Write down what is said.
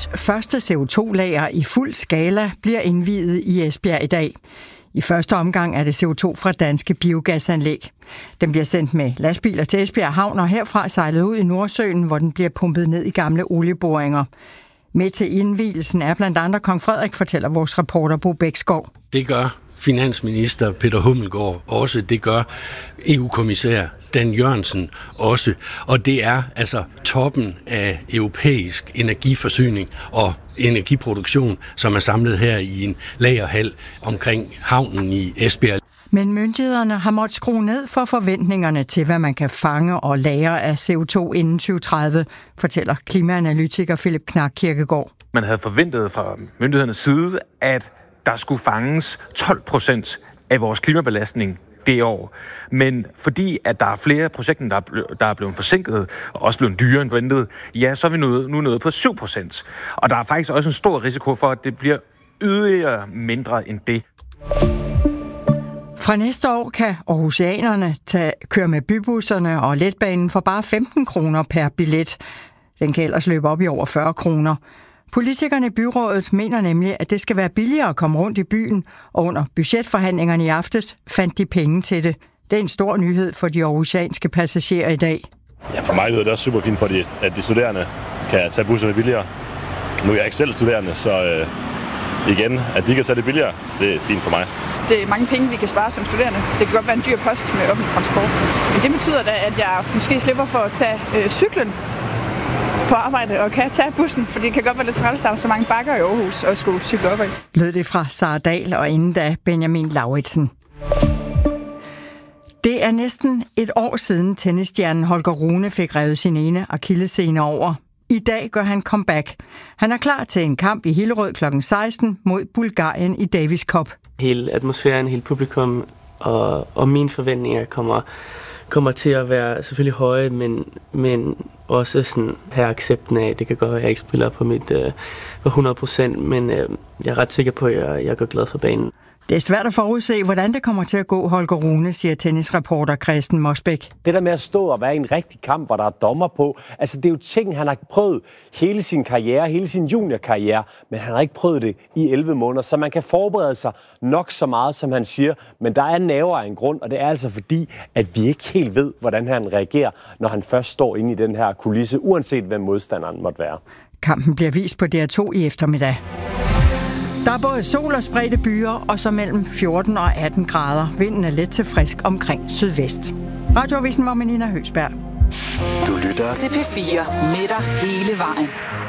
Verdens første CO2-lager i fuld skala bliver indviet i Esbjerg i dag. I første omgang er det CO2 fra danske biogasanlæg. Den bliver sendt med lastbiler til Esbjerg Havn og herfra sejlet ud i Nordsøen, hvor den bliver pumpet ned i gamle olieboringer. Med til indvielsen er blandt andre kong Frederik, fortæller vores reporter Bo Bækskov. Det gør finansminister Peter Hummelgaard også, det gør EU-kommissær Dan Jørgensen også, og det er altså toppen af europæisk energiforsyning og energiproduktion, som er samlet her i en lagerhal omkring havnen i Esbjerg. Men myndighederne har måttet skrue ned for forventningerne til, hvad man kan fange og lagre af CO2 inden 2030, fortæller klimaanalytiker Philip Knark Kirkegaard. Man havde forventet fra myndighedernes side, at der skulle fanges 12% af vores klimabelastning det år. Men fordi at der er flere projekter, der er blevet forsinket og også blevet dyrere end ventet, ja, så er vi nu nået på 7%. Og der er faktisk også en stor risiko for, at det bliver yderligere mindre end det. Fra næste år kan aarhusianerne køre med bybusserne og letbanen for bare 15 kroner per billet. Den kan ellers løbe op i over 40 kroner. Politikerne i byrådet mener nemlig, at det skal være billigere at komme rundt i byen, og under budgetforhandlingerne i aftes fandt de penge til det. Det er en stor nyhed for de aarhusianske passagerer i dag. Ja, for mig lyder det også super fint, fordi at de studerende kan tage busserne billigere. Nu er jeg ikke selv studerende, så igen, at de kan tage det billigere, det er fint for mig. Det er mange penge, vi kan spare som studerende. Det kan godt være en dyr post med offentlig transport. Men det betyder da, at jeg måske slipper for at tage cyklen på arbejde og kan tage bussen, for det kan godt være lidt træls, der er så mange bakker i Aarhus og skulle cykle op ad. Lød det fra Sara Dahl og inden da Benjamin Lauritsen. Det er næsten et år siden tennisstjernen Holger Rune fik revet sin ene akillessene over. I dag gør han comeback. Han er klar til en kamp i Hillerød kl. 16 mod Bulgarien i Davis Cup. Hele atmosfæren, hele publikum og mine forventninger kommer til at være selvfølgelig høje, men også sådan have accepten af, det kan godt være, at jeg ikke spiller på mit på 100%, men jeg er ret sikker på, at jeg går glad for banen. Det er svært at forudse, hvordan det kommer til at gå, Holger Rune, siger tennisreporter Christen Mosbæk. Det der med at stå og være i en rigtig kamp, hvor der er dommer på, altså det er jo ting, han har prøvet hele sin karriere, hele sin juniorkarriere, men han har ikke prøvet det i 11 måneder, så man kan forberede sig nok så meget, som han siger, men der er nerver af en grund, og det er altså fordi, at vi ikke helt ved, hvordan han reagerer, når han først står inde i den her kulisse, uanset hvem modstanderen måtte være. Kampen bliver vist på DR2 i eftermiddag. Der er både sol og spredte byer, og så mellem 14 og 18 grader. Vinden er let til frisk omkring sydvest. Radioavisen var med Nina Høgsberg. Du lytter til P4 med dig hele vejen.